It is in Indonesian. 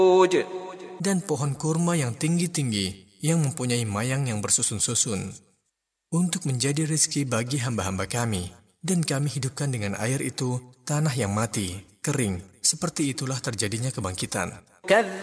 dan pohon kurma yang tinggi-tinggi yang mempunyai mayang yang bersusun-susun, untuk menjadi rezeki bagi hamba-hamba kami, dan kami hidupkan dengan air itu tanah yang mati, kering. Seperti itulah terjadinya kebangkitan.